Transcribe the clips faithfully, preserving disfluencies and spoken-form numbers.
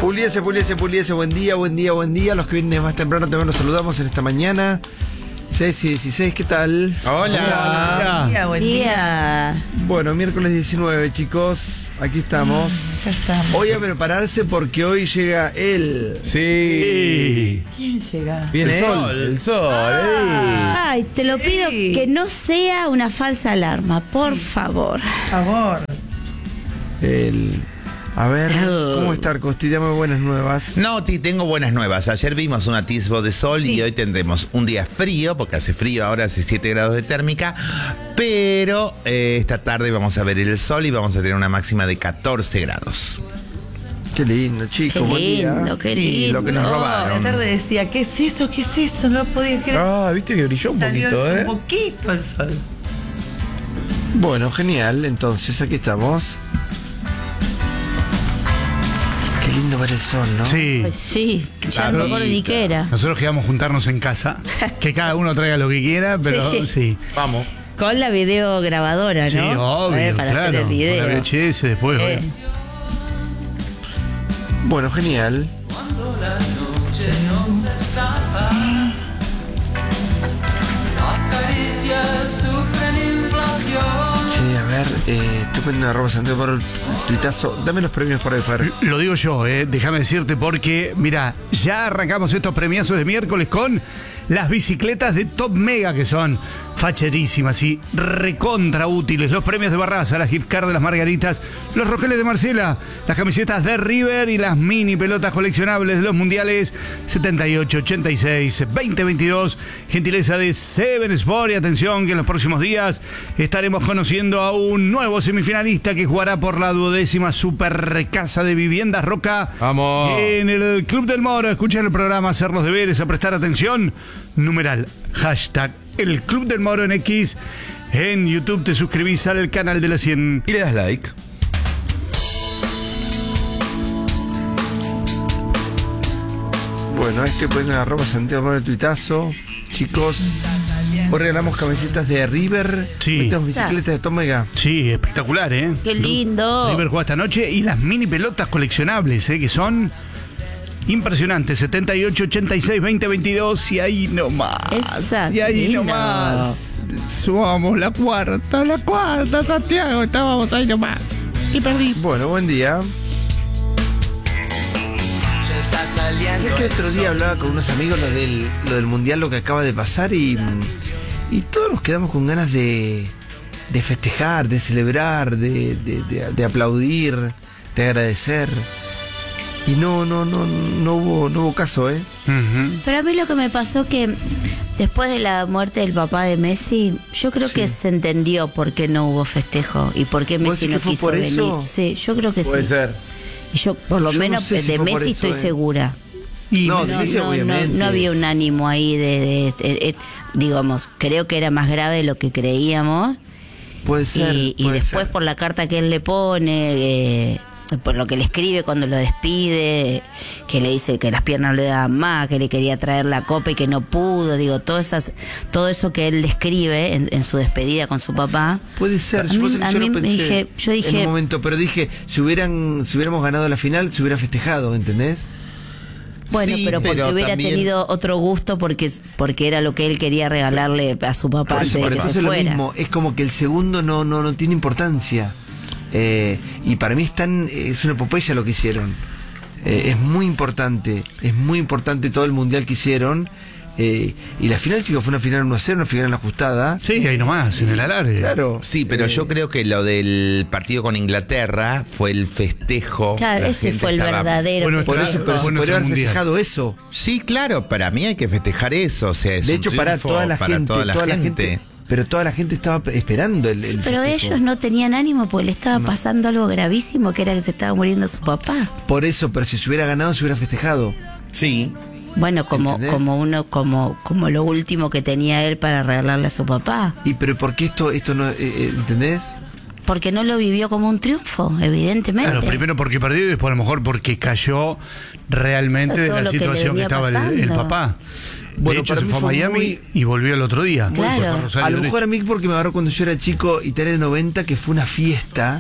Puliese, puliese, puliese, buen día, buen día, buen día. Los que vienen más temprano también los saludamos en esta mañana. seis y dieciséis, ¿qué tal? Hola. Hola. Buen día, buen día. Bueno, miércoles diecinueve, chicos. Aquí estamos. Ya estamos. Hoy a prepararse porque hoy llega el... Sí. ¿Quién llega? Viene El el sol. sol. El sol. Ay, te lo pido Sí. que no sea una falsa alarma, por favor. Por favor. el... A ver, Oh. ¿cómo está, Costi? Dame buenas nuevas. Noti, tengo buenas nuevas. Ayer vimos un atisbo de sol Sí. y hoy tendremos un día frío, porque hace frío, ahora hace siete grados de térmica. Pero eh, esta tarde vamos a ver el sol y vamos a tener una máxima de catorce grados. Qué lindo, chicos. Qué buen día. lindo, qué Y lo que nos lindo. robaron. La tarde decía, ¿qué es eso? ¿Qué es eso? No lo podía creer. Ah, viste que brilló un Salió poquito, el- ¿eh? un poquito el sol. Bueno, genial. Entonces, aquí estamos. Qué lindo ver el sol, ¿no? Sí. Pues sí, ya Claro. no me acuerdo ni qué era. Nosotros quedamos juntarnos en casa, que cada uno traiga lo que quiera, pero Sí. sí. Vamos. Con la videograbadora, ¿no? Sí, obvio, Eh, para claro. hacer el Con video. la V H S después. Eh. bueno. Bueno, genial. Che, a ver, eh, estoy poniendo arroba Santiago por el tuitazo. Dame los premios por ahí, Fer. Lo digo yo, eh, déjame decirte porque, mira, ya arrancamos estos premiazos de miércoles con las bicicletas de Top Mega, que son facherísimas y recontra útiles. Los premios de Barraza, las gift card de las Margaritas, los rojeles de Marcela, las camisetas de River y las mini pelotas coleccionables de los mundiales setenta y ocho, ochenta y seis, veinte veintidós. Gentileza de Seven Sport. Y atención que en los próximos días estaremos conociendo a un nuevo semifinalista que jugará por la duodécima Super Casa de Viviendas Roca. Vamos. En el Club del Moro. Escuchar el programa, hacer los deberes, a prestar atención. Numeral, hashtag, el Club del Moro en X. En YouTube te suscribís al canal de la cien. Y le das like. Bueno, este poniendo arroba Santiago por el tuitazo. Chicos, hoy regalamos camisetas de River. Sí. Metemos bicicletas de Top Mega. Sí, espectacular, ¿eh? Qué lindo. River juega esta noche y las mini pelotas coleccionables, ¿eh? Que son impresionantes. setenta y ocho, ochenta y seis, veinte veintidós y ahí nomás. Esa, y ahí lindo. nomás. Subamos la cuarta, la cuarta, Santiago. Estábamos ahí nomás. Y perdí. Bueno, buen día. ¿Sabes que otro día hablaba con unos amigos lo del, lo del mundial, lo que acaba de pasar y, y todos nos quedamos con ganas de, de festejar, de celebrar, de, de, de- de aplaudir, de agradecer. Y no, no, no, no hubo, no hubo caso, ¿eh? Ujú. Pero a mí lo que me pasó que después de la muerte del papá de Messi, yo creo que se entendió por qué no hubo festejo y por qué ¿Vos Messi decís no que fue quiso por venir. eso? Sí, yo creo que Puede sí. ser. Y yo, por lo Yo no menos sé si de fue por Messi eso, estoy eh. segura. Y No, No, sí, sí, no, no, obviamente. no había un ánimo ahí de, de- de- de- digamos, creo que era más grave de lo que creíamos. Puede ser. Y, y puede después ser. por la carta que él le pone, eh, por lo que le escribe cuando lo despide, que le dice que las piernas no le daban más, que le quería traer la copa y que no pudo, digo, todo, esas, todo eso que él describe en, en su despedida con su papá. Puede ser, A yo, mí- pasa que a yo mí lo me pensé dije- yo en dije- un momento, pero dije, si hubieran, si hubiéramos ganado la final, se hubiera festejado, ¿entendés? Bueno, Sí, pero porque pero hubiera también- tenido otro gusto porque, porque era lo que él quería regalarle a su papá Por antes eso, de por que eso se es lo fuera. mismo, es como que el segundo no, no, no tiene importancia. Eh, y para mí es tan, es una epopeya lo que hicieron. Eh, es muy importante, es muy importante todo el mundial que hicieron. Eh, y la final, chicos, fue una final uno a cero, una final ajustada. Sí, ahí nomás, en el alargue. Claro. Sí, pero Eh, yo creo que lo del partido con Inglaterra fue el festejo. Claro, La ese gente fue el estaba- verdadero Bueno, Por eso, festejo. pero se Fue nuestro podría haber mundial. festejado eso. Sí, claro, para mí hay que festejar eso. O sea, es De un hecho, para triunfo toda la para gente, toda la gente. pero toda la gente estaba esperando el, Sí, el pero festejo. ellos no tenían ánimo porque le estaba pasando algo gravísimo, que era que se estaba muriendo su papá. Por eso, pero si se hubiera ganado, se hubiera festejado. Sí. Bueno, como ¿Entendés? como uno como como lo último que tenía él para regalarle a su papá, Y pero ¿por qué esto, esto no, eh, eh, ¿entendés? porque no lo vivió como un triunfo, evidentemente. Claro, primero porque perdió y después a lo mejor porque cayó realmente de Todo la lo que le situación que, venía estaba el, el pasando. papá. Bueno, de hecho, para se mí fue a fue Miami muy- y volvió el otro día. Claro. Se fue a Rosario A lo Derecho. mejor a mí porque me agarró cuando yo era chico, Italia noventa, que fue una fiesta.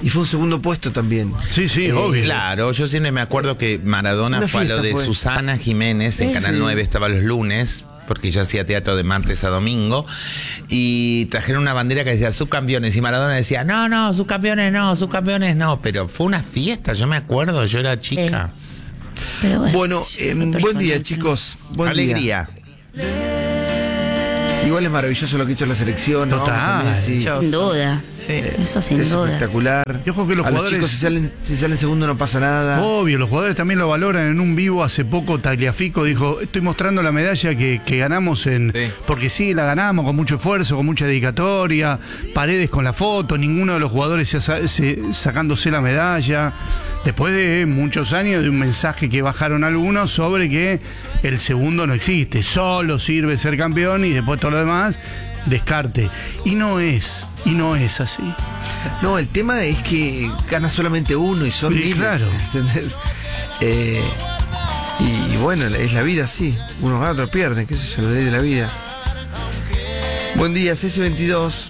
Y fue un segundo puesto también. Sí, sí, Eh, obvio. Claro, yo siempre me acuerdo que Maradona Una fue a lo fiesta de fue. Susana Jiménez, en Sí, Canal sí. nueve estaba los lunes, porque ella hacía teatro de martes a domingo, y trajeron una bandera que decía subcampeones, y Maradona decía, no, no, subcampeones no, subcampeones no, pero fue una fiesta, yo me acuerdo, yo era chica. Pero bueno, Bueno, eh, muy buen día, personal, chicos. Buen Alegría. día. Igual es maravilloso lo que ha hecho la selección. ¿no? Total. Vamos a Messi. Yo- Sin duda. Sí. Eso sin Es duda. espectacular. Y ojo que los a jugadores- los chicos si salen, si salen segundo no pasa nada. Obvio, los jugadores también lo valoran. En un vivo hace poco Tagliafico dijo, estoy mostrando la medalla que, que ganamos en... Sí. Porque sí, la ganamos con mucho esfuerzo, con mucha dedicatoria, Paredes con la foto, ninguno de los jugadores se, sa- se- sacándose la medalla. Después de muchos años de un mensaje que bajaron algunos sobre que el segundo no existe, solo sirve ser campeón y después todo lo demás, descarte. Y no es, y no es así. No, el tema es que gana solamente uno y son Sí, miles, claro. ¿entendés? Eh, y, y bueno, es la vida así. Unos gana, otros pierden, qué sé yo, la ley de la vida. Buen día, C S veintidós.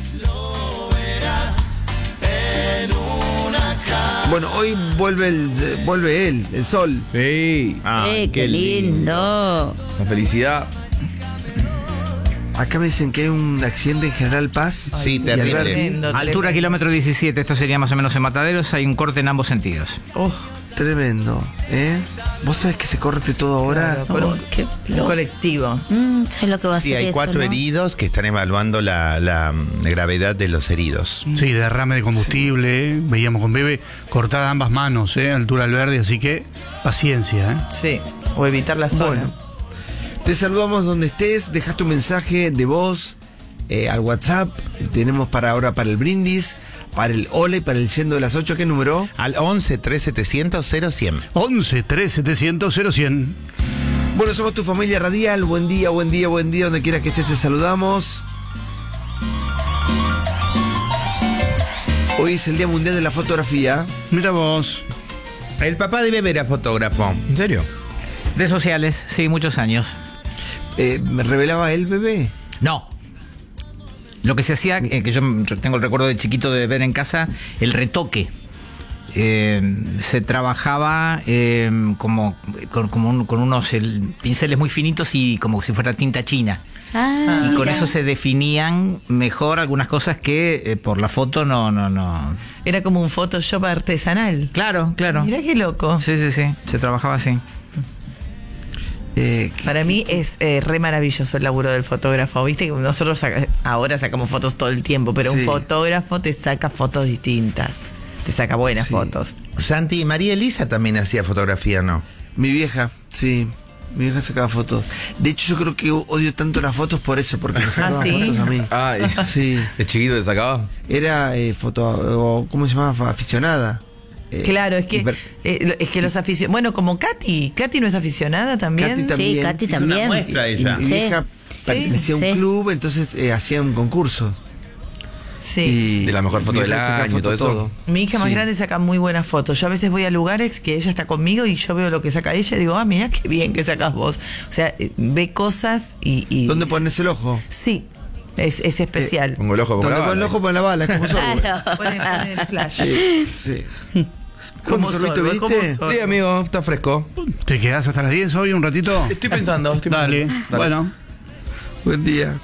Bueno, hoy vuelve el, vuelve él, el sol. Sí, Ay, Eh, qué lindo. la felicidad. Acá me dicen que hay un accidente en General Paz. Sí, Y terrible. Alberti. Tremendo, Altura tremendo. kilómetro diecisiete, esto sería más o menos en Mataderos, hay un corte en ambos sentidos. Oh, Tremendo, ¿eh? Vos sabés que se corte todo ahora. claro, por Oh, un, qué un loco. colectivo. Mm, ¿sabes lo que va a Sí, hacer hay eso, cuatro no? heridos que están evaluando la, la, mm, gravedad de los heridos. Sí, derrame de combustible, eh. Veíamos con Bebe cortada ambas manos, eh, altura al verde, así que paciencia. ¿eh? Sí. O evitar la zona. Bueno, te saludamos donde estés, dejas tu mensaje de voz eh, al WhatsApp. Tenemos para ahora para el brindis, para el ole, para el yendo de las ocho. ¿Qué número? Al once, tres, setecientos, cero, cien. once, tres, setecientos, cero, cien. Bueno, somos tu familia radial. Buen día, buen día, buen día. Donde quiera que estés te saludamos. Hoy es el Día Mundial de la Fotografía. Mira vos. El papá de Bebe era fotógrafo. ¿En serio? De sociales, sí, muchos años. Eh, ¿Me revelaba el bebé? No. Lo que se hacía, eh, que yo tengo el recuerdo de chiquito de ver en casa, el retoque. Eh, se trabajaba eh, como, con, como un- con unos el- pinceles muy finitos y como si fuera tinta china. Ah, Y con mira. eso se definían mejor algunas cosas que eh, por la foto no, no, no. Era como un Photoshop artesanal. Claro, claro. Mirá qué loco. Sí, sí, sí. Se trabajaba así. Eh, Para mí es eh, re maravilloso el laburo del fotógrafo. Viste que nosotros saca- ahora sacamos fotos todo el tiempo, pero Sí. un fotógrafo te saca fotos distintas. Te saca buenas Sí. fotos. Santi, María Elisa también hacía fotografía, ¿no? Mi vieja, sí. Mi vieja sacaba fotos. De hecho, yo creo que odio tanto las fotos por eso, porque me sacaba ¿Ah, sí? fotos a mí. Ay, Sí. ¿de chiquito te sacaba? Era eh, foto, o, ¿cómo se llama? Aficionada. Eh, Claro, es que hiper- eh, lo- es que los aficionados. Bueno, como Katy. Katy no es aficionada también. Katy también. Sí, Katy Hizo una también. muestra Y ella. mi Sí. vieja pertenecía a un Sí. club, entonces eh, hacía un concurso. Sí. Y De la mejor foto mi del vieja sacaba año y todo foto eso. Mi hija más Sí. grande saca muy buenas fotos. Yo a veces voy a lugares que ella está conmigo y yo veo lo que saca ella y digo, ah, mira qué bien que sacas vos. O sea, eh, ve cosas y. y- ¿Dónde pones el ojo? Sí, es, es especial. Pongo el ojo, pongo Donde la pone el bala. ojo, pone la bala, es como Sorbo. Claro. Pone, pone el flash. Sí, sí. Como ¿Cómo sorbito, sorbo, como viste? sorbo. Sí, amigo, está fresco. ¿Te quedás hasta las diez hoy un ratito? Estoy pensando, estoy Dale. pensando. Bueno. Buen día.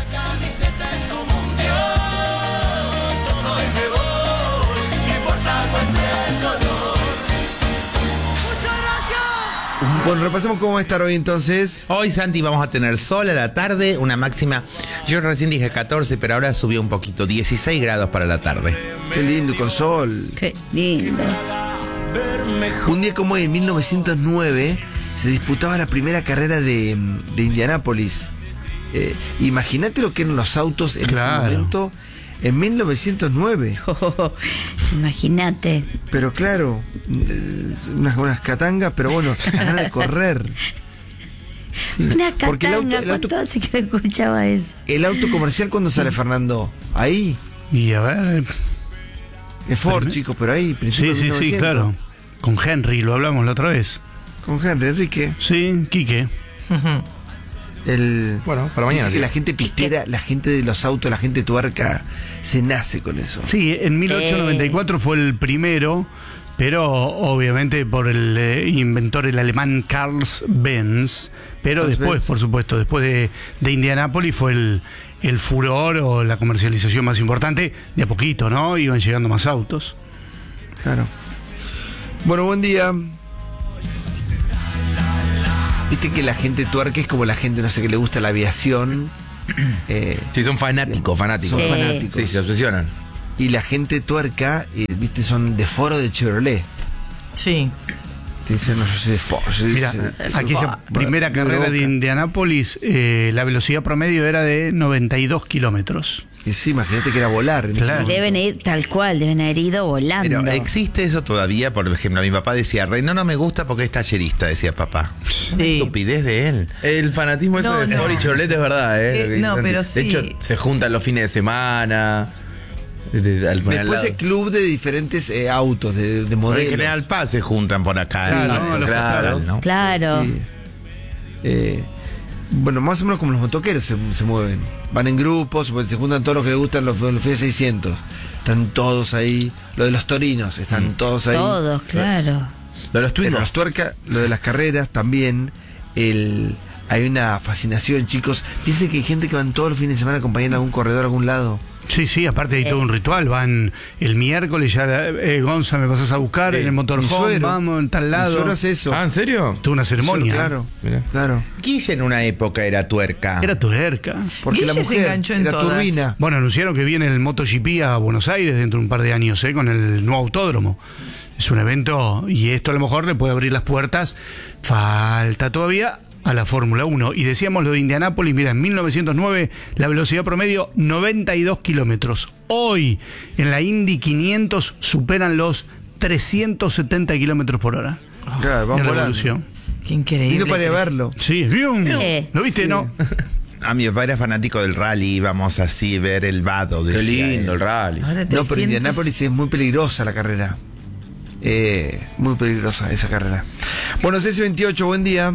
Bueno, repasemos cómo va a estar hoy entonces. Hoy, Santi, vamos a tener sol a la tarde, una máxima, yo recién dije catorce, pero ahora subió un poquito, dieciséis grados para la tarde. Qué lindo, y con sol. Qué lindo. Un día como hoy, en mil novecientos nueve, se disputaba la primera carrera de, de Indianápolis. Eh, Imagínate lo que eran los autos en Claro. ese momento, en mil novecientos nueve. Imagínate. Pero claro, eh, unas, unas catangas, pero bueno, ganas de correr. Una Porque el auto- catanga, el auto- ¿cuánto hace que no escuchaba eso? El auto comercial, ¿cuándo sale, Fernando? Ahí. Y a ver. Es Ford, Pero- chicos, pero ahí, Sí, principios de sí, sí, mil novecientos. claro. Con Henry, lo hablamos la otra vez. Con Henry, Enrique. Sí, Quique. El, Bueno, para mañana, viste que tío. la gente pistera, la gente de los autos, la gente tuerca, se nace con eso. Sí, en mil ochocientos noventa y cuatro fue el primero, pero obviamente por el eh, inventor, el alemán Karl Benz. Pero Carl después, Benz. por supuesto, después de, de Indianápolis fue el, el furor o la comercialización más importante. De a poquito, ¿no? Iban llegando más autos. Claro. Bueno, buen día. Viste que la gente tuerca es como la gente, no sé, que le gusta la aviación. eh, Sí, son fanáticos, fanáticos. son Sí. fanáticos. Sí, se obsesionan. Y la gente tuerca, eh, viste, son de foro de Chevrolet. Sí. Te dicen, no, yo soy de foro. yo soy- Mira, soy- aquella primera Bueno, carrera de Boca. Indianápolis, eh, la velocidad promedio era de noventa y dos kilómetros. Y sí, imagínate que era volar. en ese Claro. Y momento. deben ir tal cual, deben haber ido volando. Pero existe eso todavía, por ejemplo, mi papá decía, Rey, no, no me gusta porque es tallerista, decía papá. Una Sí. estupidez de él. El fanatismo ese No, de no. Ford y Chevrolet es verdad, ¿eh? Eh, Lo que no, dicen. pero De sí. hecho, se juntan los fines de semana. de- de- al- al Después lado. el club de diferentes eh, autos, de, de Por modelos. el General Paz se juntan por acá. Claro, ¿no? no, los Claro, costados. ¿no? Claro. Sí. Eh, bueno, más o menos como los motoqueros se, se mueven. Van en grupos, pues, se juntan todos los que les gustan los, los Fiat seiscientos. Están todos ahí. Lo de los torinos, están todos ahí. Todos, claro. Lo de los Pero Twingos. los tuerca, lo de las carreras también. El, hay una fascinación, chicos. Piensen que hay gente que van todos los fines de semana acompañando a algún corredor a algún lado. Sí, sí, aparte hay todo un ritual. Van el miércoles, ya, eh, Gonza, me pasas a buscar Sí. en el Mi motorhome, suegro. vamos en tal Mi lado. suegro hace eso. Ah, ¿en serio? Tuvo una ceremonia. Claro, Mirá. claro. Guille en una época era tuerca. Era tuerca. Porque Guille la se mujer enganchó en era todas. turbina. Bueno, anunciaron que viene el MotoGP a Buenos Aires dentro de un par de años, ¿eh? Con el nuevo autódromo. Es un evento y esto a lo mejor le puede abrir las puertas. Falta todavía a la Fórmula uno. Y decíamos lo de Indianápolis, mira, en mil novecientos nueve la velocidad promedio noventa y dos kilómetros. Hoy en la Indy quinientos superan los trescientos setenta kilómetros por hora. Claro, vamos Mira la volando. evolución. Qué increíble. Vino para ir a que es. verlo. Sí, ¡bium! Sí. ¿Lo viste, no? A mi papá era fanático del rally, íbamos así ver el vado. Qué decía lindo él. el rally. Ahora No, pero trescientos. Indianápolis es muy peligrosa la carrera. Eh, muy peligrosa esa carrera. Bueno, seis y veintiocho, buen día.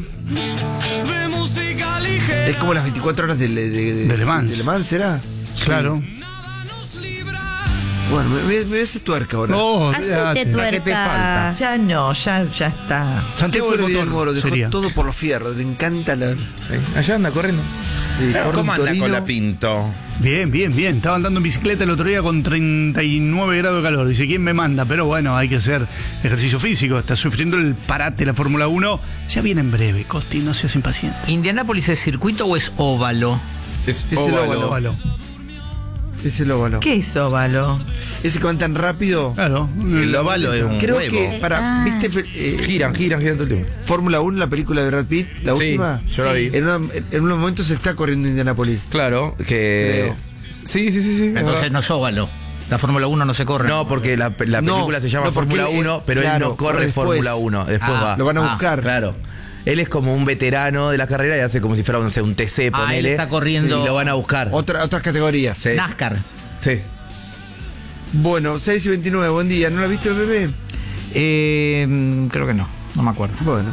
Es como las veinticuatro horas de, de, de, De Le Mans. ¿De Le Mans será? Claro. Bueno, me, me, me ves tuerca ahora. No, Hacete olvídate. tuerca. Ya no, ya, ya está. Santiago Fue del Vidal Motor Moro, dejó sería. todo por los fierros. Le encanta la. Sí, allá anda corriendo. Sí, corre ¿Cómo un anda torino. con la Pinto? Bien, bien, bien. Estaba andando en bicicleta el otro día con treinta y nueve grados de calor. Dice, ¿quién me manda? Pero bueno, hay que hacer ejercicio físico. Está sufriendo el parate la Fórmula uno. Ya viene en breve, Costi, no seas impaciente. ¿Indianápolis es circuito o es óvalo? Es Es el óvalo. Óvalo. Es el óvalo. ¿Qué es óvalo? Ese que van tan rápido. Claro. El óvalo es un Creo huevo. que, para, Ah. ¿viste eh, Giran, giran, giran todo el tiempo. Fórmula uno, la película de Brad Pitt, la Sí, última? yo la vi. En, una- en unos momentos se está corriendo Indianápolis. Claro, que. Creo. Sí, sí, sí, sí. Entonces no es óvalo. La Fórmula uno no se corre. No, porque la, la No, película se llama no, porque Fórmula él- uno, pero claro, él no corre corre después. Fórmula uno. Después Ah, va. Lo van a Ah, buscar. Claro. Él es como un veterano de la carrera y hace como si fuera no sé, un T C, Ah, él ponele. está corriendo- Y lo van a buscar. Otra, otras categorías. Sí. NASCAR. Sí. Bueno, seis y veintinueve, buen día. ¿No la viste, bebé? Eh, mm, creo que no, no me acuerdo. Bueno.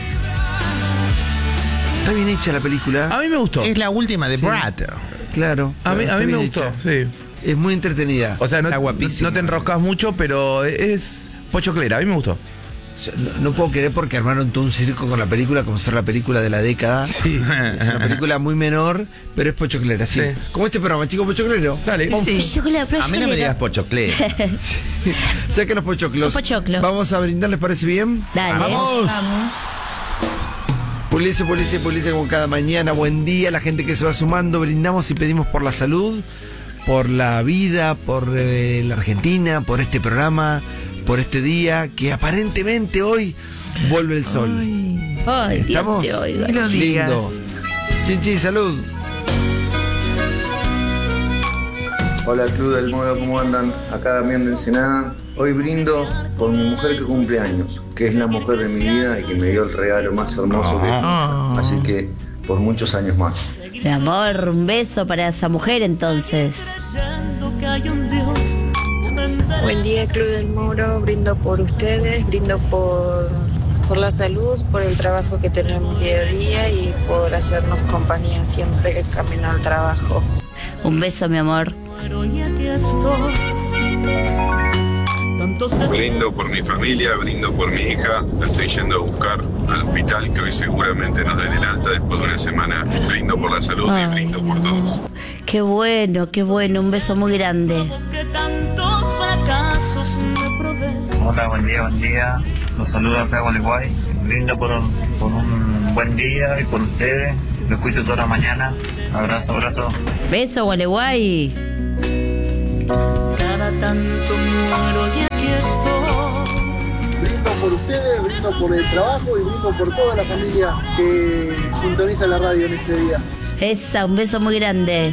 Está bien hecha la película. A mí me gustó. Es la última de Brad. Claro. A mí, claro, a mí está me bien gustó, hecha. sí. Es muy entretenida. O sea, no, Está no, guapísima. no te enroscas mucho, pero es pochoclera. A mí me gustó. Yo no, no puedo creer porque armaron todo un circo con la película como si fuera la película de la década. Sí. Es una película muy menor, pero es pochoclera, sí. Sí. Como este programa, chico pochoclero. Dale. Sí. A mí no me digas pochoclé. Saquen los pochoclos. Los pochoclos. Vamos a brindar, ¿les parece bien? Dale. ¡Vamos! Policía, policía, policía como cada mañana. Buen día, la gente que se va sumando. Brindamos y pedimos por la salud, por la vida, por eh, la Argentina, por este programa, por este día que aparentemente hoy vuelve el sol. Ay, Ay, Dios ¿Estamos? te oiga. no lo digas. Lindo. Chin, chin, salud. Hola Club del Moro, ¿cómo andan? Acá Damián de Ensenada. Hoy brindo por mi mujer que cumple años, que es la mujer de mi vida y que me dio el regalo más hermoso que... Ah. Así que por muchos años más. Mi amor, un beso para esa mujer entonces. Buen día, Club del Moro. Brindo por ustedes, brindo por por la salud, por el trabajo que tenemos día a día y por hacernos compañía siempre que camino al trabajo. Un beso, mi amor. Brindo por mi familia, brindo por mi hija. La estoy yendo a buscar al hospital, que hoy seguramente nos den el alta después de una semana. Brindo por la salud Ay. y brindo por todos. Qué bueno, qué bueno. Un beso muy grande. Hola, buen día, buen día. Los saludo acá a Gualeguay. Brindo por un, por un buen día y por ustedes. Lo escucho toda la mañana. Abrazo, abrazo. Beso, Gualeguay. Cada tanto muero y aquí estoy. Brindo por ustedes, brindo por el trabajo y brindo por toda la familia que sintoniza la radio en este día. Esa, un beso muy grande.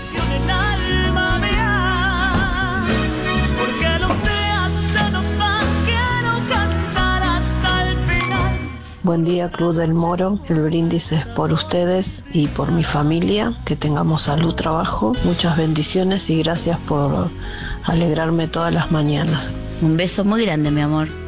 Buen día, Club del Moro. El brindis es por ustedes y por mi familia. Que tengamos salud, trabajo, muchas bendiciones y gracias por alegrarme todas las mañanas. Un beso muy grande, mi amor.